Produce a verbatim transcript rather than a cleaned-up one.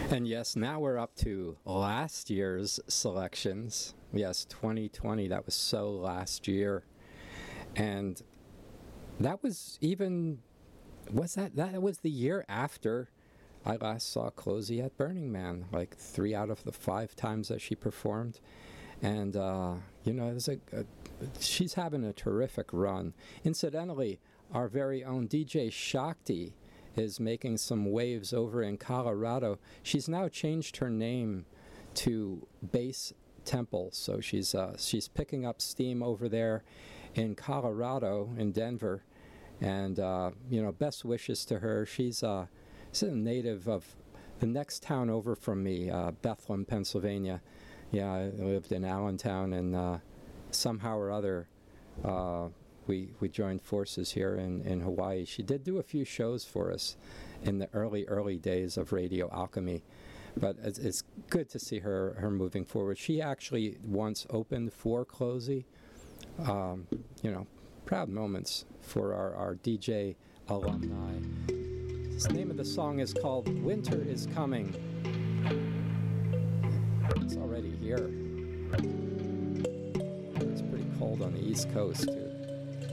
And yes, now we're up to last year's selections. Yes, twenty twenty, that was so last year. And that was even, was that, that was the year after I last saw Closey at Burning Man, like three out of the five times that she performed. And, uh, you know, it was a, a, she's having a terrific run. Incidentally, our very own D J Shakti is making some waves over in Colorado. She's now changed her name to Bass Temple, so she's uh, she's picking up steam over there in Colorado, in Denver, and uh, you know, best wishes to her. She's uh, she's a native of the next town over from me, uh, Bethlehem, Pennsylvania. Yeah, I lived in Allentown, and uh, somehow or other, uh, we we joined forces here in, in Hawaii. She did do a few shows for us in the early, early days of Radio Alchemy, but it's, it's good to see her, her moving forward. She actually once opened for Closey. Um, you know, proud moments for our, our D J alumni. The name of the song is called Winter is Coming. It's already here. It's pretty cold on the East Coast, too.